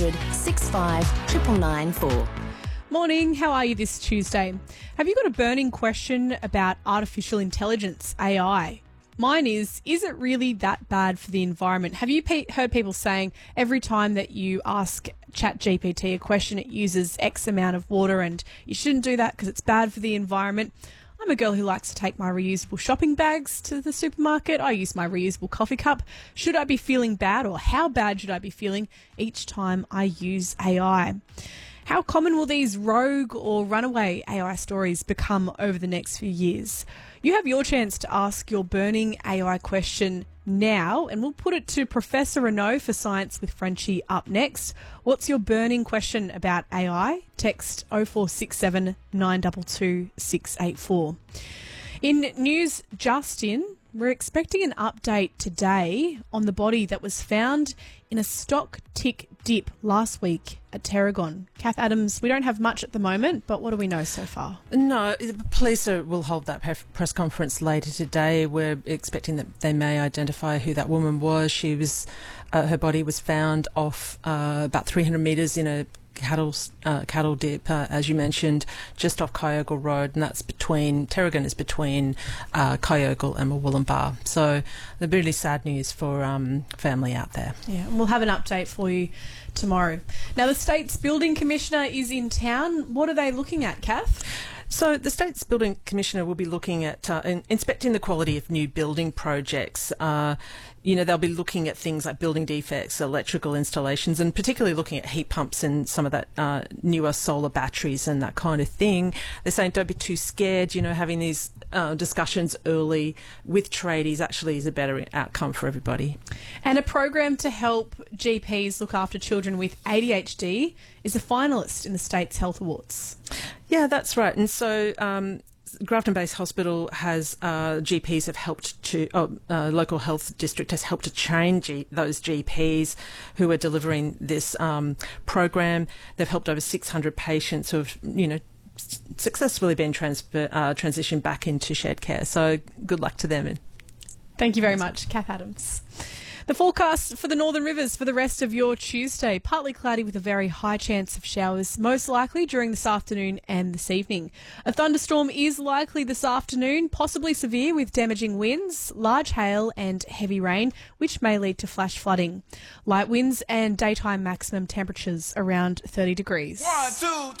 0800 65 99994. Morning, how are you this Tuesday? Have you got a burning question about artificial intelligence, AI? Mine is it really that bad for the environment? Have you heard people saying every time that you ask ChatGPT a question, it uses X amount of water and you shouldn't do that because it's bad for the environment? I'm a girl who likes to take my reusable shopping bags to the supermarket. I use my reusable coffee cup. Should I be feeling bad, or how bad should I be feeling each time I use AI? How common will these rogue or runaway AI stories become over the next few years? You have your chance to ask your burning AI question now, and we'll put it to Professor Renaud for Science with Frenchie up next. What's your burning question about AI? Text 0467 922 684. In news just in, we're expecting an update today on the body that was found in a stock tick dip last week at Tarragon. Kath Adams, we don't have much at the moment, but what do we know so far? No, the police will hold that press conference later today. We're expecting that they may identify who that woman was. She was, her body was found off about 300 metres in a cattle dip, as you mentioned, just off Kyogle Road, and that's Tarragon is between Kyogle and Wollumbar. So the really sad news for family out there. Yeah, and we'll have an update for you tomorrow. Now, the State's Building Commissioner is in town. What are they looking at, Kath? So the State's Building Commissioner will be looking at inspecting the quality of new building projects. They'll be looking at things like building defects, electrical installations, and particularly looking at heat pumps and some of that newer solar batteries and that kind of thing. They're saying don't be too scared. Having these discussions early with tradies actually is a better outcome for everybody. And a program to help GPs look after children with ADHD is a finalist in the State's Health Awards. Yeah, that's right. And so Grafton Base Hospital has GPs have helped to local health district has helped to train those GPs who are delivering this program. They've helped over 600 patients who have successfully been transitioned back into shared care. So good luck to them. Thank you very much, Kath Adams. The forecast for the Northern Rivers for the rest of your Tuesday: partly cloudy with a very high chance of showers, most likely during this afternoon and this evening. A thunderstorm is likely this afternoon, possibly severe with damaging winds, large hail and heavy rain, which may lead to flash flooding. Light winds and daytime maximum temperatures around 30 degrees. 1, 2, 3.